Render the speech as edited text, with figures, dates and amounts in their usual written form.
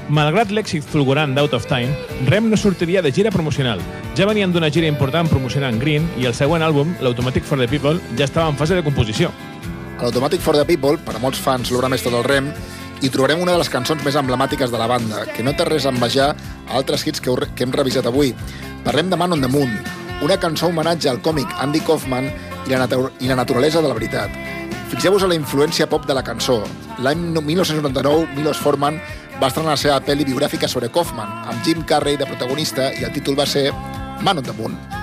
Malgrat l'èxit fulgurant d'Out of Time, Rem no sortiria de gira promocional. Ja venien d'una gira important promocionant Green i el següent àlbum, l'Automatic for the People, ja estava en fase de composició. A l'Automatic for the People, per a molts fans, l'obra mestra del Rem, hi trobarem una de les cançons més emblemàtiques de la banda, que no té res a envejar a altres hits que hem revisat avui. Parlem de Man on the Moon, una cançó homenatge al còmic Andy Kaufman i la naturalesa de la veritat. Fixeu-vos a la influència pop de la cançó. L'any 1999, Milos Forman va estrenar la seva pel·li biogràfica sobre Kaufman, amb Jim Carrey de protagonista, i el títol va ser Man on the Moon.